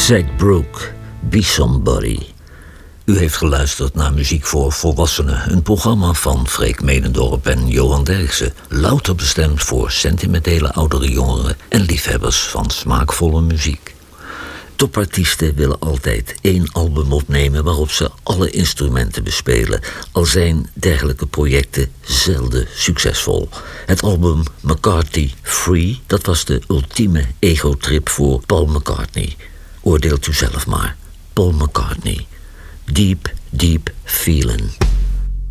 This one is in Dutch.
Zack Brook, Be Somebody. U heeft geluisterd naar Muziek voor Volwassenen, een programma van Freek Medendorp en Johan Derksen, louter bestemd voor sentimentele oudere jongeren en liefhebbers van smaakvolle muziek. Topartiesten willen altijd 1 album opnemen waarop ze alle instrumenten bespelen, al zijn dergelijke projecten zelden succesvol. Het album McCartney Free, dat was de ultieme egotrip voor Paul McCartney. Oordeelt u zelf maar. Paul McCartney. Deep, deep feeling.